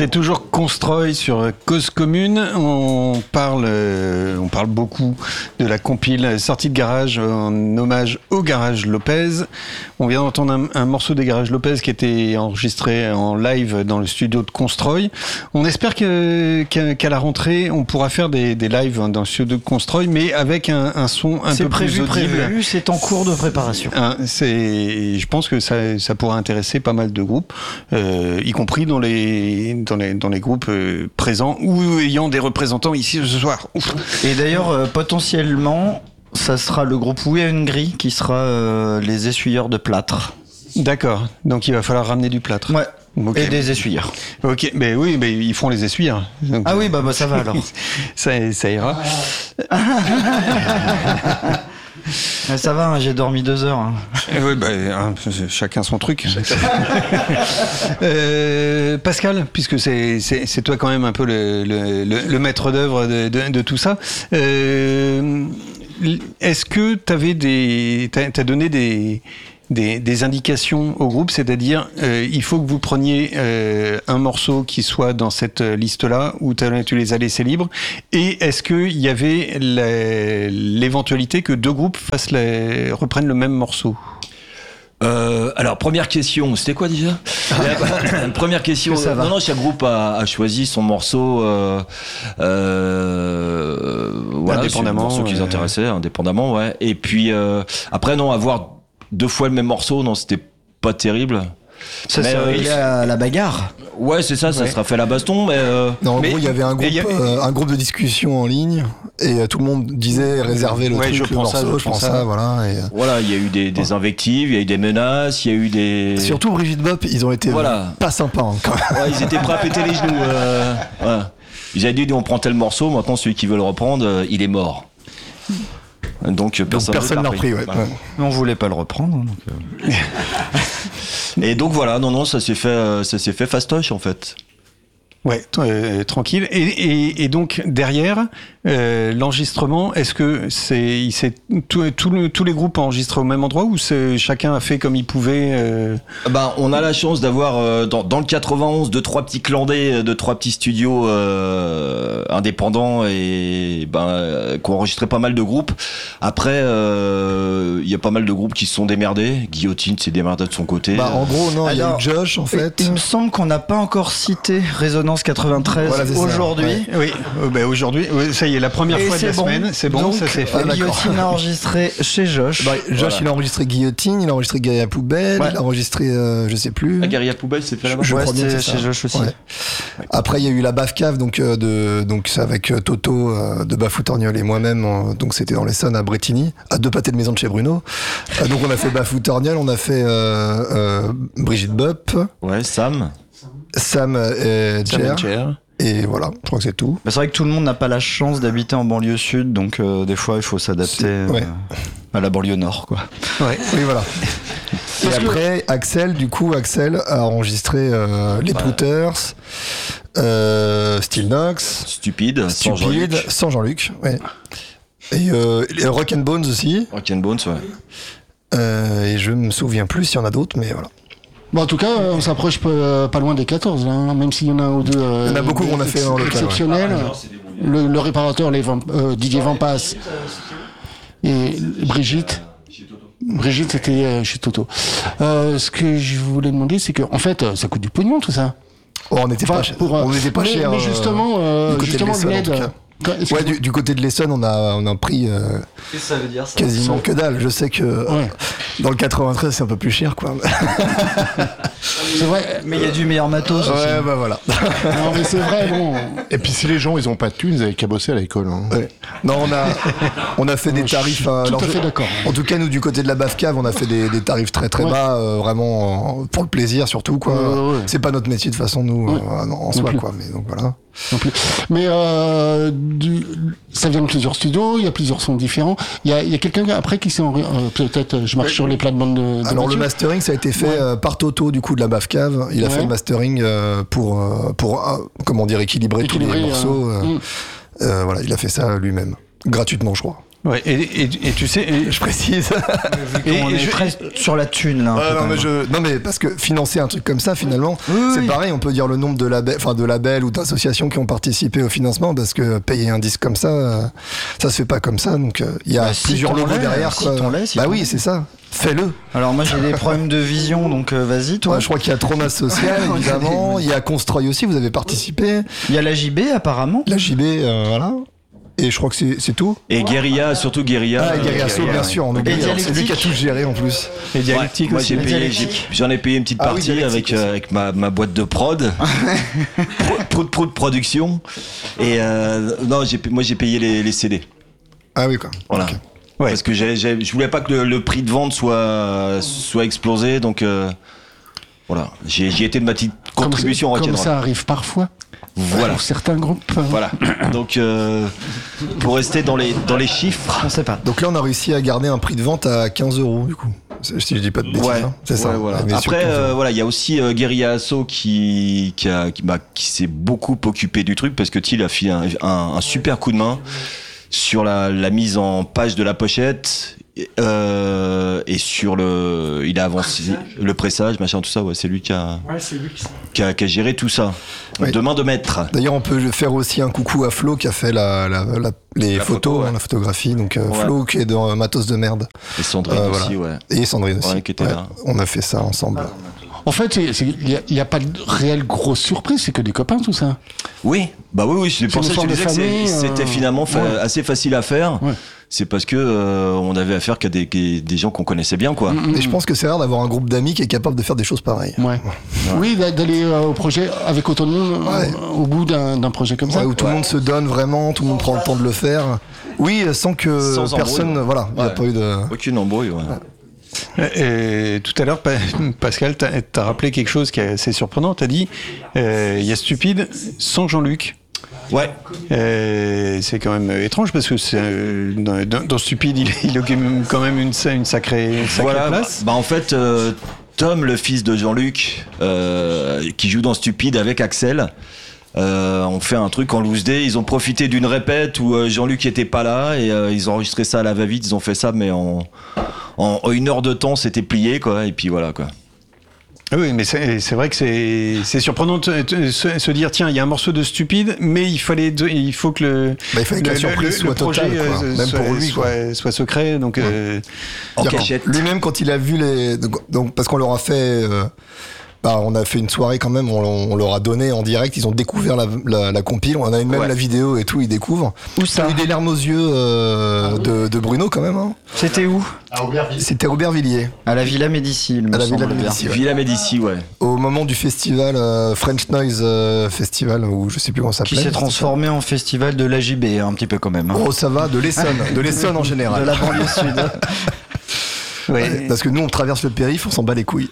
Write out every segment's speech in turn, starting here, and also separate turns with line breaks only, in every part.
C'est toujours Constroy sur Cause Commune. On parle beaucoup de la compile Sortie de Garage en hommage au Garage Lopez. On vient d'entendre un morceau des Garage Lopez qui était enregistré en live dans le studio de Constroy. On espère qu'à la rentrée, on pourra faire des lives dans le studio de Constroy, mais avec un son un peu plus audible.
C'est en cours de préparation.
Je pense que ça pourra intéresser pas mal de groupes, y compris dans les groupes présents ou ayant des représentants ici ce soir. Ouf.
Et d'ailleurs, potentiellement, ça sera le groupe Oui à une grille qui sera les essuyeurs de plâtre.
D'accord, donc il va falloir ramener du plâtre.
Ouais.
Okay.
Et des essuyeurs.
Ok, mais oui, mais ils font les essuyeurs. Donc,
ah oui, bah ça va alors.
ça ira.
Ça va, hein, j'ai dormi 2 heures. Hein.
Oui, chacun son truc. Pascal, puisque c'est toi quand même un peu le maître d'œuvre de tout ça. Est-ce que t'as donné des indications au groupe, c'est-à-dire il faut que vous preniez un morceau qui soit dans cette liste-là ou tu les as laissés libres, et est-ce qu'il y avait l'éventualité que 2 groupes reprennent le même morceau?
Alors première question, c'était quoi déjà? Première question. Non, chaque groupe a choisi son morceau voilà,
indépendamment,
morceau qui les intéressait, indépendamment, ouais. Et puis après non, avoir 2 fois le même morceau, non, c'était pas terrible.
Ça serait à la bagarre.
Ouais, c'est ça, ça sera fait à la baston, mais
non, en gros, il y avait un groupe de discussion en ligne et tout le monde disait réserver le truc, le morceau, je prends ça, voilà. Et
voilà, il y a eu des invectives, il y a eu des menaces, il y a eu des...
Surtout Brigitte Bop, ils ont été pas sympas hein, quand même.
Ouais, ils étaient prêts à péter les genoux. Voilà. Ils avaient dit, on prend tel morceau, maintenant celui qui veut le reprendre, il est mort. Donc personne
l'a repris. Ouais.
On voulait pas le reprendre. Donc
Et donc voilà, non, ça s'est fait fastoche en fait.
Ouais, tranquille. Et donc derrière l'enregistrement, est-ce que tous les groupes enregistrés au même endroit ou chacun a fait comme il pouvait
on a la chance d'avoir dans le 91 2-3 petits clandés, 2-3 petits studios indépendants et qui ont enregistré pas mal de groupes. Après, il y a pas mal de groupes qui se sont démerdés. Guillotine s'est démerdé de son côté.
En gros, non, il y a eu Josh en fait.
Il me semble qu'on n'a pas encore cité Résonance 93 aujourd'hui.
Ça. Oui, aujourd'hui, ça y est, la première fois de la semaine, c'est bon, donc, ça s'est fait.
Guillotine a enregistré chez Josh.
Josh, il a enregistré Guillotine, il a enregistré Guerilla Poubelle, il a enregistré, je sais plus.
La Guerilla Poubelle, c'est fait là-bas.
Je crois bien que c'est
chez Josh aussi.
Ouais. Après, il y a eu la Baf Cave, donc c'est avec Toto de Bafoutorniol et moi-même, donc c'était dans l'Essonne à Bretigny, à 2 pâtés de maison de chez Bruno. Donc on a fait Bafoutorniol, on a fait Brigitte Bop.
Ouais, Sam
et Jer. Et voilà, je crois que c'est tout.
C'est vrai que tout le monde n'a pas la chance d'habiter en banlieue sud, donc des fois il faut s'adapter à la banlieue nord, quoi.
Ouais. Oui, voilà. Et après, Axel a enregistré les Pooters, Steel Knox,
Stupide,
sans Jean-Luc, ouais. Et Rock and Bones aussi.
Rock and Bones, ouais.
Et je me souviens plus s'il y en a d'autres, mais voilà.
En tout cas, on s'approche pas loin des 14, là, hein, même s'il y en a un ou deux.
Il y en a beaucoup qu'on a fait en local.
Exceptionnels. Ouais. Le réparateur, Didier Vampas et Brigitte. Brigitte, c'était chez Toto. Ce que je voulais demander, c'est que, en fait, ça coûte du pognon, tout ça.
Oh, on n'était pas cher.
Mais justement, l'aide.
Ouais, du côté de l'Essonne, on a pris
ça veut dire, ça
quasiment que dalle. Je sais que dans le 93, c'est un peu plus cher, quoi.
C'est vrai,
mais il y a du meilleur matos aussi.
Ouais, voilà.
Non, mais c'est vrai, bon.
Et puis si les gens, ils ont pas de thunes, ils avaient qu'à bosser à l'école. Hein.
Ouais. Non, on a fait des tarifs.
Tout à fait d'accord.
En tout cas, nous, du côté de la Baf Cave, on a fait des tarifs très très bas, vraiment pour le plaisir surtout, quoi. C'est pas notre métier de façon, nous, en soi, quoi. Mais donc voilà.
Mais ça vient de plusieurs studios, il y a plusieurs sons différents. Il y a quelqu'un après qui s'est peut-être je marche sur les plates-bandes de
alors le mastering ça a été fait par Toto du coup de la Baf Cave. Il a fait le mastering pour comment dire équilibrer tous les morceaux. Voilà, il a fait ça lui-même gratuitement, je crois.
Ouais, et tu sais,
Je précise.
On est très sur la thune là.
Non mais parce que financer un truc comme ça finalement, c'est pareil. On peut dire le nombre de labels ou d'associations qui ont participé au financement, parce que payer un disque comme ça, ça se fait pas comme ça. Donc il y a plusieurs logos derrière.
Si t'en laisses,
oui, c'est ça. Fais-le.
Alors moi j'ai des problèmes de vision, donc vas-y toi.
Ouais, je crois qu'il y a Trauma Social évidemment. Il y a Constroy aussi. Vous avez participé.
Il y a la JB apparemment.
La JB, voilà. Et je crois que c'est tout.
Et Guérilla, surtout Guérilla.
Ah, Guérilla So, bien sûr. On oublie. C'est lui qui a tout géré en plus.
et Dialectique
Moi
aussi.
j'en ai payé une petite
Ah oui,
partie avec ma boîte de prod, prod production. Et non, moi j'ai payé les CD.
Ah oui quoi.
Voilà.
Ok.
Ouais.
Parce que je voulais pas que le prix de vente soit explosé, donc voilà. J'y étais de ma petite contribution en
Comme
retiendra.
ça arrive parfois.
Voilà.
Pour certains groupes.
Voilà. Donc pour rester dans les chiffres.
On sait pas.
Donc là, on a réussi à garder un prix de vente à 15 € du coup. Si je dis pas de bêtises, hein. C'est ça.
Ouais, voilà.
Mais sur
Après,
15 €.
voilà, il y a aussi Guérilla Asso qui s'est beaucoup occupé du truc, parce que Thiel a fait un super coup de main sur la mise en page de la pochette, et sur il a avancé le pressage, machin, tout ça. Ouais, c'est lui qui a géré tout ça.
Oui.
De main de maître.
D'ailleurs, on peut faire aussi un coucou à Flo qui a fait les photos, la photographie. Donc Flo qui est dans Matos de merde.
Et Sandrine
Voilà.
aussi, ouais.
Et Sandrine aussi.
Ouais, qui était là.
On a fait ça ensemble.
En fait, il n'y a pas de réelle grosse surprise, c'est que des copains, tout ça.
Oui, bah oui, c'est pour
une
ça que je
histoire de
disais que
famille,
c'était finalement assez facile à faire.
Ouais.
C'est parce que on avait affaire qu'à des gens qu'on connaissait bien, quoi.
Et je pense que c'est rare d'avoir un groupe d'amis qui est capable de faire des choses pareilles.
Ouais. Oui, d'aller au projet avec autant de monde au bout d'un projet comme ça.
Ouais, où tout le monde se donne vraiment, tout le monde prend le temps de le faire. Oui, sans que
Sans
personne.
embrouille.
Voilà, il n'y a
Ouais.
pas eu de.
Aucune embrouille, ouais.
Et tout à l'heure, Pascal, t'as rappelé quelque chose qui est assez surprenant. T'as dit, il y a Stupide sans Jean-Luc.
Ouais.
C'est quand même étrange parce que dans Stupide, il occupe quand même une sacrée
Voilà,
place.
bah en fait, Tom, le fils de Jean-Luc, qui joue dans Stupide avec Axel, ont fait un truc en loose day. Ils ont profité d'une répète où Jean-Luc était pas là, et ils ont enregistré ça à la va-vite. Ils ont fait ça, mais en 1 heure de temps, c'était plié, quoi. Et puis voilà, quoi.
Oui, mais c'est vrai que c'est surprenant de se dire, tiens, il y a un morceau de Stupide, mais il faut que
Il fallait que la surprise soit
projet,
totale, quoi. Même pour lui, quoi.
soit secret. Donc,
En
C'est-à-dire
cachette.
Lui-même, quand il a vu donc parce qu'on leur a fait. On a fait une soirée quand même, on leur a donné en direct, ils ont découvert la compile, on a même la vidéo et tout, ils découvrent.
Où ça?
Ils ont eu des larmes aux yeux de Bruno quand même. Hein.
C'était où?
C'était Aubervilliers,
À la Villa Médicis, il me
à la
semble
Villa
bien.
Médicis. Ouais.
Villa Médicis, ouais.
Au moment du festival French Noise Festival, ou je sais plus comment ça
Qui
s'appelait.
s'est transformé en festival de l'AJB, un petit peu quand même. Hein.
Oh, ça va, de l'Essonne en général.
De la banlieue sud.
Ouais, parce que nous on traverse le périph', on s'en bat les couilles.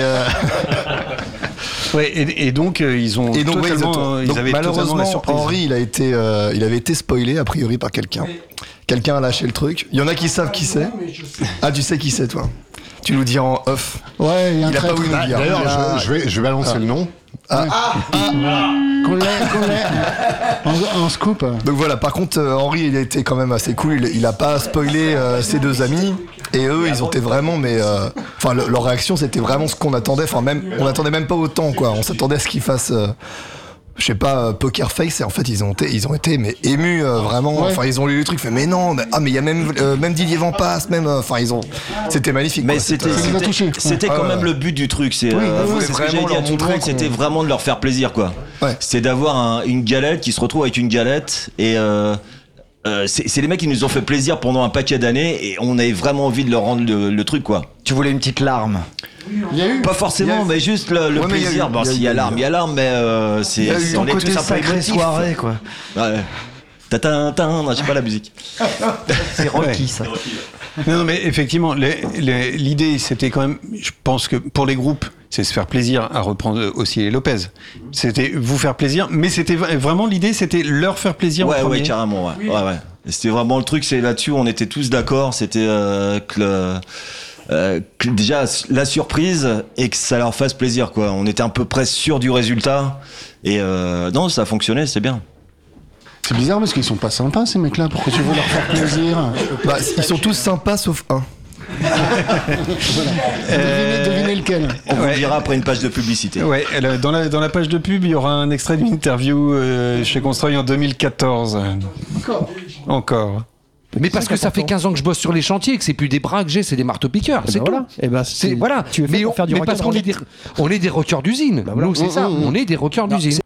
et donc ils ont
Et donc,
totalement, ils
donc,
avaient totalement
malheureusement,
la surprise.
Henri, il avait été spoilé a priori par quelqu'un. Quelqu'un a lâché le truc. Il y en a qui savent qui c'est. Ah, tu sais qui c'est, toi. Tu nous dis en off.
Ouais, il y a un
Il a pas
traître.
voulu nous dire.
D'ailleurs, je vais balancer le nom.
Qu'on l'ait en scoop.
Donc voilà, par contre, Henri, il a été quand même assez cool. Il a pas spoilé ses deux amis. Et eux, ils ont été vraiment, leur réaction, c'était vraiment ce qu'on attendait. Enfin, on attendait même pas autant, quoi. On s'attendait à ce qu'ils fassent, je sais pas, Poker Face. Et en fait, ils ont été, mais émus, vraiment.
Ouais.
Enfin, ils ont lu le truc, fait, mais non, mais il y a même Didier Vampas, c'était magnifique.
Mais
quoi.
c'était
Ça nous a touchés.
quand même le but du truc. C'est
oui,
c'est ce que
vraiment
j'ai dit à
leur
tout le
montrer
monde, c'était
qu'on-
vraiment de leur faire plaisir, quoi.
Ouais.
C'est d'avoir une galette qui se retrouve avec une galette, et c'est les mecs qui nous ont fait plaisir pendant un paquet d'années, et on avait vraiment envie de leur rendre le truc, quoi.
Tu voulais une petite larme.
Il y a eu.
Pas forcément, mais juste le
Ouais, mais il y a
plaisir.
eu-
Bon, s'il y a l'arme, il y a l'arme, mais
Il y a eu
c'est
ton
on est
Côté
tous un peu
sacrée
émotifs.
soirée, quoi.
Ouais. Tatin, non, je sais pas la musique.
C'est Rocky, ça.
Non, mais effectivement, l'idée, c'était quand même, je pense que pour les groupes, c'est se faire plaisir, à reprendre aussi les Lopez. C'était vous faire plaisir, mais c'était vraiment l'idée, c'était leur faire plaisir en
Ouais,
premier.
ouais, carrément, ouais. Ouais. Et c'était vraiment le truc, c'est là-dessus, on était tous d'accord, c'était que déjà la surprise et que ça leur fasse plaisir, quoi. On était à peu près sûr du résultat, et non, ça a fonctionné, c'est bien.
C'est bizarre parce qu'ils sont pas sympas ces mecs-là. Pourquoi tu veux leur faire plaisir?
Bah, ils sont tous sympas sauf un.
Devinez lequel.
On vous le dira après une page de publicité.
Ouais, dans la page de pub, il y aura un extrait d'une interview chez Construil en 2014. Encore.
Mais parce que ça fait 15 ans que je bosse sur les chantiers, que c'est plus des bras que j'ai, c'est des marteaux-piqueurs. C'est tout.
Voilà. Et ben,
C'est, voilà.
Tu veux
mais
faire du
mais
rock'n'roll.
parce qu'on est des rockers d'usine. Nous, c'est ça. On est des rockers d'usine.